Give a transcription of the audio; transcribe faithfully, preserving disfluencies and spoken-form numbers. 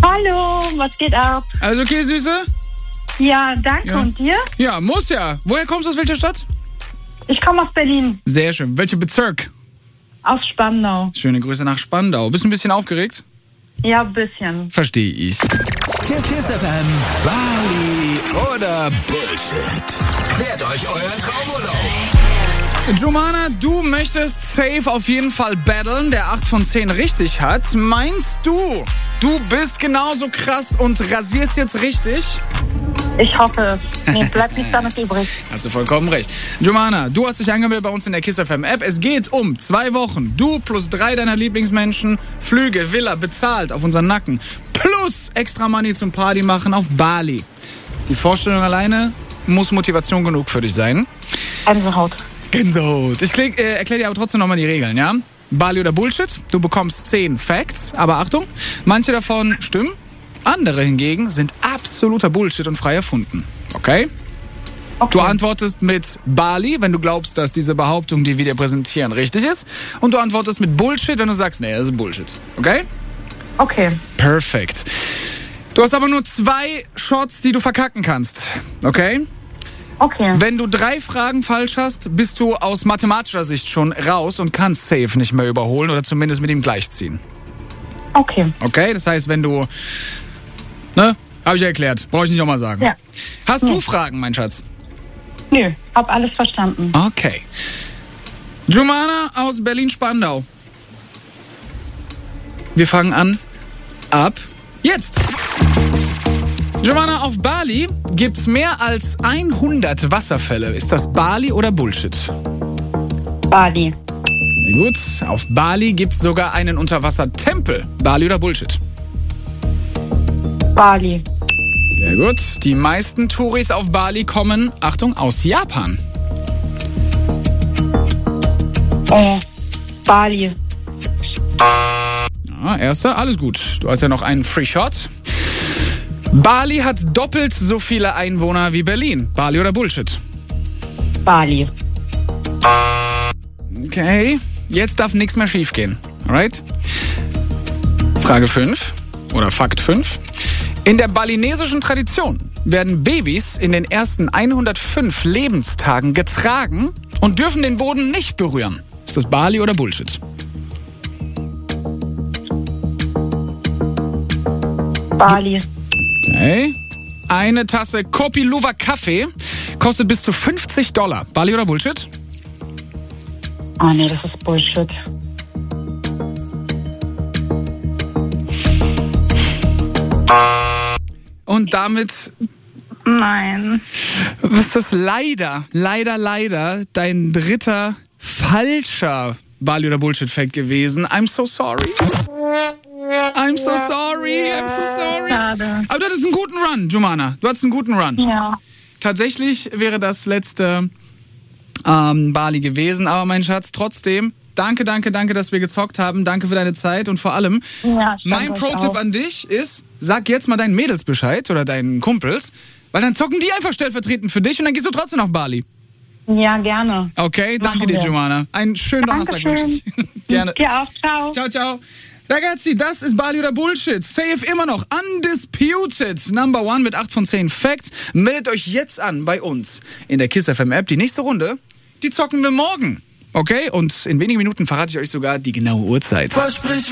Hallo, was geht ab? Alles okay, Süße? Ja, danke. Ja. Und dir? Ja, muss ja. Woher kommst du, aus welcher Stadt? Ich komme aus Berlin, Sehr schön. Welcher Bezirk? aus Spandau. Schöne Grüße nach Spandau. Bist du ein bisschen aufgeregt? Ja, ein bisschen. Verstehe ich. Kiss Kiss F M, Bali oder Bullshit. Klärt euch euren Traumurlaub. Jomana, du möchtest safe auf jeden Fall battlen, der acht von zehn richtig hat. Meinst du, du bist genauso krass und rasierst jetzt richtig? Ich hoffe es. Mir bleibt nichts damit übrig. Hast du vollkommen recht. Jomana, du hast dich angemeldet bei uns in der Kiss F M App. Es geht um zwei Wochen. Du plus drei deiner Lieblingsmenschen, Flüge, Villa, bezahlt auf unseren Nacken. Plus extra Money zum Party machen auf Bali. Die Vorstellung alleine muss Motivation genug für dich sein. Gänsehaut. Gänsehaut. Ich klick, äh, erkläre dir aber trotzdem nochmal die Regeln, ja? Bali oder Bullshit. Du bekommst zehn Facts, aber Achtung, manche davon stimmen, andere hingegen sind absoluter Bullshit und frei erfunden. Okay? Okay. Du antwortest mit Bali, wenn du glaubst, dass diese Behauptung, die wir dir präsentieren, richtig ist. Und du antwortest mit Bullshit, wenn du sagst, nee, das ist Bullshit. Okay? Okay. Perfekt. Du hast aber nur zwei Shots, die du verkacken kannst. Okay? Okay. Wenn du drei Fragen falsch hast, bist du aus mathematischer Sicht schon raus und kannst safe nicht mehr überholen oder zumindest mit ihm gleichziehen. Okay. Okay? Das heißt, wenn du... Ne? Hab ich ja erklärt. Brauche ich nicht nochmal sagen. Ja. Hast du Nee. Fragen, mein Schatz? Nö, hab alles verstanden. Okay. Jomana aus Berlin-Spandau. Wir fangen an. Ab jetzt. Jomana, auf Bali gibt's mehr als hundert Wasserfälle. Ist das Bali oder Bullshit? Bali. Sehr gut. Auf Bali gibt's sogar einen Unterwassertempel. Bali oder Bullshit? Bali. Sehr gut. Die meisten Touris auf Bali kommen, Achtung, aus Japan. Äh, Bali. Ja, erster, alles gut. Du hast ja noch einen Free Shot. Bali hat doppelt so viele Einwohner wie Berlin. Bali oder Bullshit? Bali. Okay, jetzt darf nichts mehr schiefgehen. Alright? Frage fünf oder Fakt fünf. In der balinesischen Tradition werden Babys in den ersten hundertfünf Lebenstagen getragen und dürfen den Boden nicht berühren. Ist das Bali oder Bullshit? Bali. Okay. Eine Tasse Kopi Luwak Kaffee kostet bis zu fünfzig Dollar. Bali oder Bullshit? Oh nee, das ist Bullshit. Und damit Nein. ist das leider, leider, leider dein dritter falscher Bali oder Bullshit-Fact gewesen. I'm so sorry. I'm so sorry, I'm so sorry. Schade. Aber du hattest einen guten Run, Jomana. Du hattest einen guten Run. Ja. Tatsächlich wäre das letzte ähm, Bali gewesen. Aber mein Schatz, trotzdem, danke, danke, danke, dass wir gezockt haben. Danke für deine Zeit und vor allem, Ja, stand mein euch Pro-Tipp auch. an dich ist, sag jetzt mal deinen Mädels Bescheid oder deinen Kumpels, weil dann zocken die einfach stellvertretend für dich und dann gehst du trotzdem nach Bali. Ja, gerne. Okay, danke Machen dir, wir. Jomana. Einen schönen Donnerstag wünsche ich. Gerne. Dir auch. Ciao. Ciao, ciao. Ragazzi, das ist Bali oder Bullshit. Safe immer noch. Undisputed. Number one mit acht von zehn Facts. Meldet euch jetzt an bei uns in der Kiss F M App. Die nächste Runde, die zocken wir morgen. Okay? Und in wenigen Minuten verrate ich euch sogar die genaue Uhrzeit. Versprich